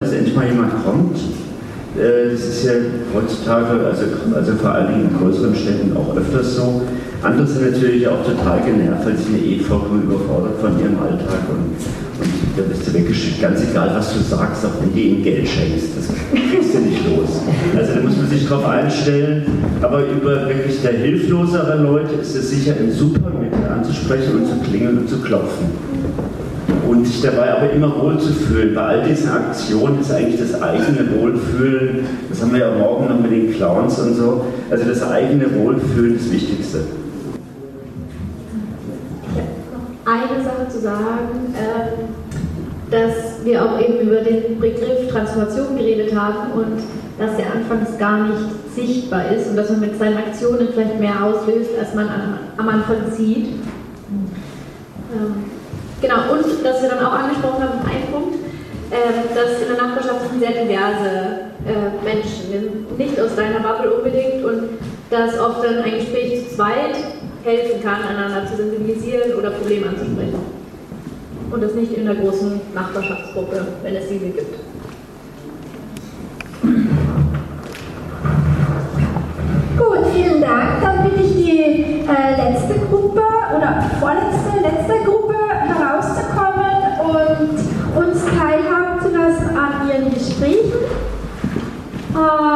dass endlich mal jemand kommt. Das ist ja heutzutage, also vor allen Dingen in größeren Städten auch öfters so. Andere sind natürlich auch total genervt, weil sie sind vollkommen überfordert von ihrem Alltag und da bist du weggeschickt. Ganz egal, was du sagst, auch wenn du ihnen Geld schenkst, das kriegst du nicht los. Also da muss man sich drauf einstellen. Aber über wirklich der hilfloseren Leute ist es sicher ein super Mittel anzusprechen und zu klingeln und zu klopfen. Und sich dabei aber immer wohlzufühlen. Bei all diesen Aktionen ist eigentlich das eigene Wohlfühlen, das haben wir ja morgen noch mit den Clowns und so, also das eigene Wohlfühlen das Wichtigste. Eine Sache zu sagen, dass wir auch eben über den Begriff Transformation geredet haben und dass der anfangs gar nicht sichtbar ist und dass man mit seinen Aktionen vielleicht mehr auslöst, als man am Anfang sieht. Genau, und dass wir dann auch angesprochen haben, ein Punkt, dass in der Nachbarschaft sind sehr diverse Menschen, nicht aus deiner Bubble unbedingt, und dass oft dann ein Gespräch zu zweit helfen kann, einander zu sensibilisieren oder Probleme anzusprechen. Und das nicht in der großen Nachbarschaftsgruppe, wenn es diese gibt. Gut, vielen Dank. Dann bitte ich die letzte Gruppe oder letzte Gruppe herauszukommen und uns teilhaben zu lassen an ihren Gesprächen.